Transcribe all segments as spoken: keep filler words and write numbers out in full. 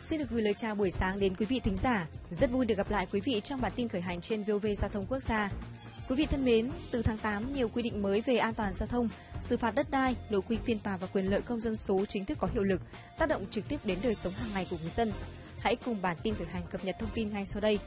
Xin được gửi lời chào buổi sáng đến quý vị thính giả. Rất vui được gặp lại quý vị trong bản tin khởi hành trên vê o vê Giao thông Quốc gia. Quý vị thân mến, từ tháng tám, nhiều quy định mới về an toàn giao thông, xử phạt đất đai, nội quy phiên tòa và quyền lợi công dân số chính thức có hiệu lực, tác động trực tiếp đến đời sống hàng ngày của người dân. Hãy cùng bản tin khởi hành cập nhật thông tin ngay sau đây.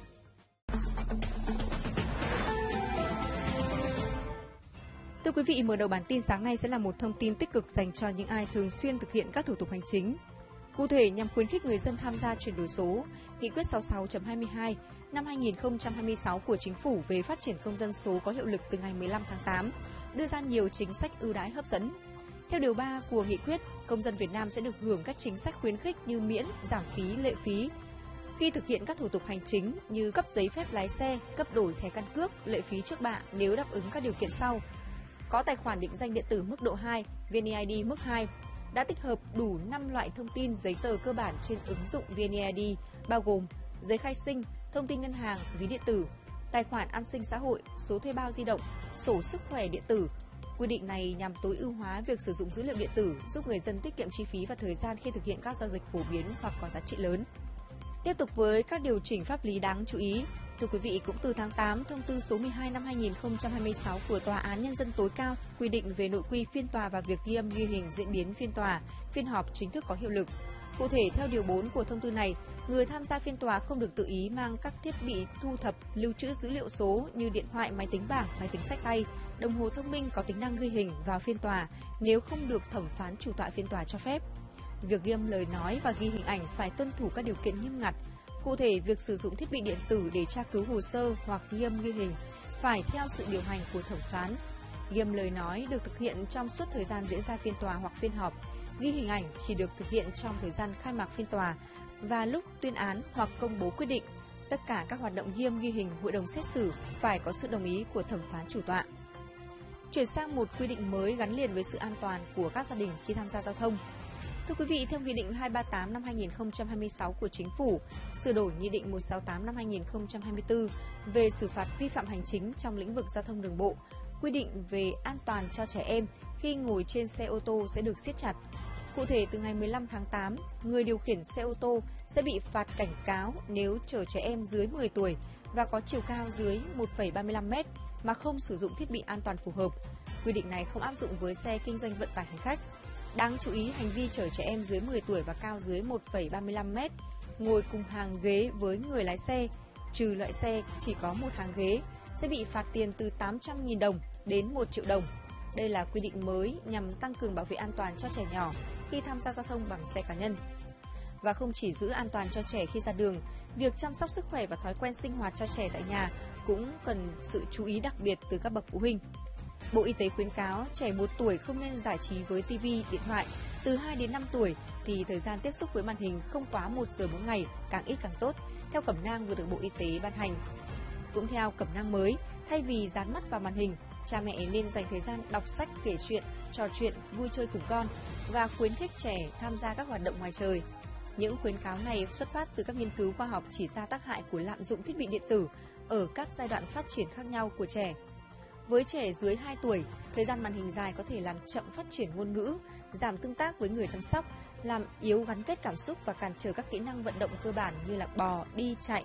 Thưa quý vị, mở đầu bản tin sáng nay sẽ là một thông tin tích cực dành cho những ai thường xuyên thực hiện các thủ tục hành chính. Cụ thể, nhằm khuyến khích người dân tham gia chuyển đổi số, Nghị quyết sáu mươi sáu chấm hai mươi hai năm hai nghìn không trăm hai mươi sáu của Chính phủ về phát triển công dân số có hiệu lực từ ngày mười lăm tháng tám, đưa ra nhiều chính sách ưu đãi hấp dẫn. Theo điều ba của nghị quyết, công dân Việt Nam sẽ được hưởng các chính sách khuyến khích như miễn, giảm phí, lệ phí khi thực hiện các thủ tục hành chính như cấp giấy phép lái xe, cấp đổi thẻ căn cước, lệ phí trước bạ nếu đáp ứng các điều kiện sau. Có tài khoản định danh điện tử mức độ hai, vê en e i đê mức hai, đã tích hợp đủ năm loại thông tin giấy tờ cơ bản trên ứng dụng vê en e i đê, bao gồm giấy khai sinh, thông tin ngân hàng, ví điện tử, tài khoản an sinh xã hội, số thuê bao di động, sổ sức khỏe điện tử. Quy định này nhằm tối ưu hóa việc sử dụng dữ liệu điện tử, giúp người dân tiết kiệm chi phí và thời gian khi thực hiện các giao dịch phổ biến hoặc có giá trị lớn. Tiếp tục với các điều chỉnh pháp lý đáng chú ý. Thưa quý vị, cũng từ tháng tám, thông tư số mười hai năm hai nghìn không trăm hai mươi sáu của Tòa án Nhân dân tối cao quy định về nội quy phiên tòa và việc ghi âm ghi hình diễn biến phiên tòa, phiên họp chính thức có hiệu lực. Cụ thể, theo điều bốn của thông tư này, người tham gia phiên tòa không được tự ý mang các thiết bị thu thập, lưu trữ dữ liệu số như điện thoại, máy tính bảng, máy tính xách tay, đồng hồ thông minh có tính năng ghi hình vào phiên tòa nếu không được thẩm phán chủ tọa phiên tòa cho phép. Việc ghi âm lời nói và ghi hình ảnh phải tuân thủ các điều kiện nghiêm ngặt. Cụ thể, việc sử dụng thiết bị điện tử để tra cứu hồ sơ hoặc ghi âm ghi hình phải theo sự điều hành của thẩm phán. Ghi âm lời nói được thực hiện trong suốt thời gian diễn ra phiên tòa hoặc phiên họp. Ghi hình ảnh chỉ được thực hiện trong thời gian khai mạc phiên tòa và lúc tuyên án hoặc công bố quyết định. Tất cả các hoạt động ghi âm ghi hình hội đồng xét xử phải có sự đồng ý của thẩm phán chủ tọa. Chuyển sang một quy định mới gắn liền với sự an toàn của các gia đình khi tham gia giao thông. Thưa quý vị, theo Nghị định hai trăm ba mươi tám năm hai nghìn không trăm hai mươi sáu của Chính phủ, sửa đổi Nghị định một trăm sáu mươi tám năm hai nghìn không trăm hai mươi tư về xử phạt vi phạm hành chính trong lĩnh vực giao thông đường bộ, quy định về an toàn cho trẻ em khi ngồi trên xe ô tô sẽ được siết chặt. Cụ thể, từ ngày mười lăm tháng tám, người điều khiển xe ô tô sẽ bị phạt cảnh cáo nếu chở trẻ em dưới mười tuổi và có chiều cao dưới một phẩy ba mươi lăm mét mà không sử dụng thiết bị an toàn phù hợp. Quy định này không áp dụng với xe kinh doanh vận tải hành khách. Đáng chú ý, hành vi chở trẻ em dưới mười tuổi và cao dưới một phẩy ba mươi lăm mét, ngồi cùng hàng ghế với người lái xe, trừ loại xe chỉ có một hàng ghế, sẽ bị phạt tiền từ tám trăm nghìn đồng đến một triệu đồng. Đây là quy định mới nhằm tăng cường bảo vệ an toàn cho trẻ nhỏ khi tham gia giao thông bằng xe cá nhân. Và không chỉ giữ an toàn cho trẻ khi ra đường, việc chăm sóc sức khỏe và thói quen sinh hoạt cho trẻ tại nhà cũng cần sự chú ý đặc biệt từ các bậc phụ huynh. Bộ Y tế khuyến cáo trẻ một tuổi không nên giải trí với ti vi, điện thoại. Từ hai đến năm tuổi thì thời gian tiếp xúc với màn hình không quá một giờ mỗi ngày, càng ít càng tốt, theo cẩm nang vừa được Bộ Y tế ban hành. Cũng theo cẩm nang mới, thay vì dán mắt vào màn hình, cha mẹ nên dành thời gian đọc sách, kể chuyện, trò chuyện, vui chơi cùng con và khuyến khích trẻ tham gia các hoạt động ngoài trời. Những khuyến cáo này xuất phát từ các nghiên cứu khoa học chỉ ra tác hại của lạm dụng thiết bị điện tử ở các giai đoạn phát triển khác nhau của trẻ. Với trẻ dưới hai tuổi, thời gian màn hình dài có thể làm chậm phát triển ngôn ngữ, giảm tương tác với người chăm sóc, làm yếu gắn kết cảm xúc và cản trở các kỹ năng vận động cơ bản như là bò, đi, chạy.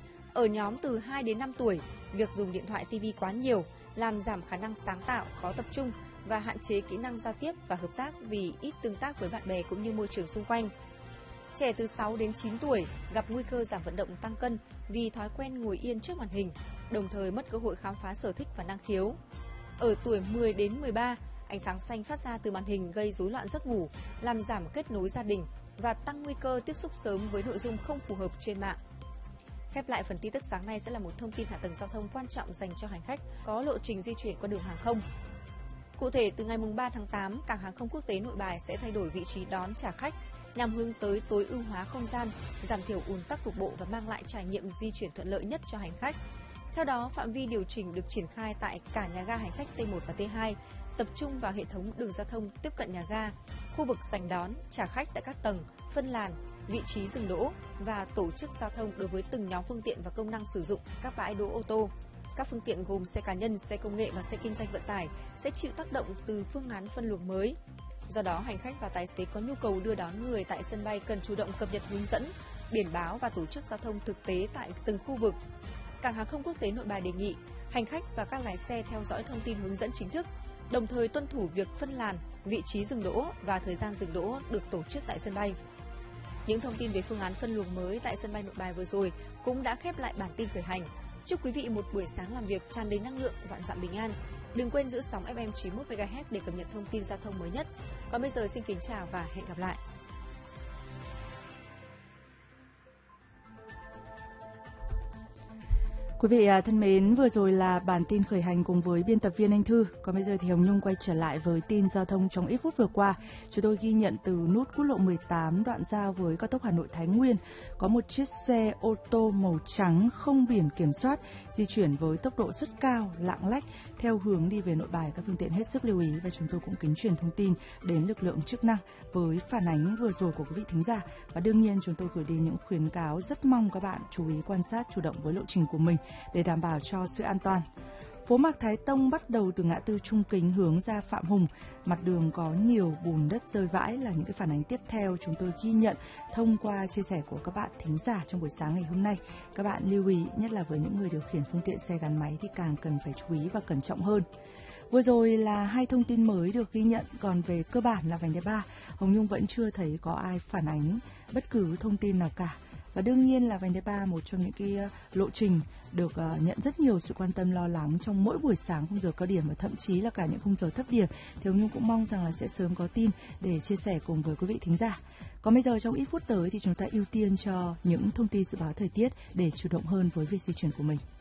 Ở nhóm từ hai đến năm tuổi, việc dùng điện thoại, ti vi quá nhiều làm giảm khả năng sáng tạo, khó tập trung và hạn chế kỹ năng giao tiếp và hợp tác vì ít tương tác với bạn bè cũng như môi trường xung quanh. Trẻ từ sáu đến chín tuổi gặp nguy cơ giảm vận động, tăng cân vì thói quen ngồi yên trước màn hình, đồng thời mất cơ hội khám phá sở thích và năng khiếu. Ở tuổi mười đến mười ba, ánh sáng xanh phát ra từ màn hình gây rối loạn giấc ngủ, làm giảm kết nối gia đình và tăng nguy cơ tiếp xúc sớm với nội dung không phù hợp trên mạng. Khép lại phần tin tức sáng nay sẽ là một thông tin hạ tầng giao thông quan trọng dành cho hành khách có lộ trình di chuyển qua đường hàng không. Cụ thể, từ ngày ba tháng tám, cảng hàng không quốc tế Nội Bài sẽ thay đổi vị trí đón trả khách nhằm hướng tới tối ưu hóa không gian, giảm thiểu ùn tắc cục bộ và mang lại trải nghiệm di chuyển thuận lợi nhất cho hành khách. Theo đó, phạm vi điều chỉnh được triển khai tại cả nhà ga hành khách T một và T hai, tập trung vào hệ thống đường giao thông tiếp cận nhà ga, khu vực dành đón, trả khách tại các tầng, phân làn, vị trí dừng đỗ và tổ chức giao thông đối với từng nhóm phương tiện và công năng sử dụng các bãi đỗ ô tô. Các phương tiện gồm xe cá nhân, xe công nghệ và xe kinh doanh vận tải sẽ chịu tác động từ phương án phân luồng mới. Do đó, hành khách và tài xế có nhu cầu đưa đón người tại sân bay cần chủ động cập nhật hướng dẫn, biển báo và tổ chức giao thông thực tế tại từng khu vực. Cảng hàng không quốc tế Nội Bài đề nghị hành khách và các lái xe theo dõi thông tin hướng dẫn chính thức, đồng thời tuân thủ việc phân làn, vị trí dừng đỗ và thời gian dừng đỗ được tổ chức tại sân bay. Những thông tin về phương án phân luồng mới tại sân bay Nội Bài vừa rồi cũng đã khép lại bản tin khởi hành. Chúc quý vị một buổi sáng làm việc tràn đầy năng lượng, vạn dặm bình an. Đừng quên giữ sóng ép em chín mươi mốt mê ga héc để cập nhật thông tin giao thông mới nhất. Còn bây giờ xin kính chào và hẹn gặp lại. Quý vị thân mến, vừa rồi là bản tin khởi hành cùng với biên tập viên Anh Thư. Còn bây giờ thì Hồng Nhung quay trở lại với tin giao thông trong ít phút vừa qua. Chúng tôi ghi nhận từ nút quốc lộ mười tám đoạn giao với cao tốc Hà Nội Thái Nguyên có một chiếc xe ô tô màu trắng không biển kiểm soát di chuyển với tốc độ rất cao, lạng lách theo hướng đi về Nội Bài. Các phương tiện hết sức lưu ý và chúng tôi cũng kính truyền thông tin đến lực lượng chức năng với phản ánh vừa rồi của quý vị thính giả. Và đương nhiên chúng tôi gửi đi những khuyến cáo rất mong các bạn chú ý quan sát chủ động với lộ trình của mình để đảm bảo cho sự an toàn. Phố Mạc Thái Tông bắt đầu từ ngã tư Trung Kính hướng ra Phạm Hùng, mặt đường có nhiều bùn đất rơi vãi là những cái phản ánh tiếp theo chúng tôi ghi nhận thông qua chia sẻ của các bạn thính giả trong buổi sáng ngày hôm nay. Các bạn lưu ý, nhất là với những người điều khiển phương tiện xe gắn máy thì càng cần phải chú ý và cẩn trọng hơn. Vừa rồi là hai thông tin mới được ghi nhận, còn về cơ bản là vành đai ba, Hồng Nhung vẫn chưa thấy có ai phản ánh bất cứ thông tin nào cả. Và đương nhiên là vành đai ba một trong những cái lộ trình được uh, nhận rất nhiều sự quan tâm lo lắng trong mỗi buổi sáng khung giờ cao điểm và thậm chí là cả những khung giờ thấp điểm. Thì Hồng Nhung cũng mong rằng là sẽ sớm có tin để chia sẻ cùng với quý vị thính giả. Còn bây giờ trong ít phút tới thì chúng ta ưu tiên cho những thông tin dự báo thời tiết để chủ động hơn với việc di chuyển của mình.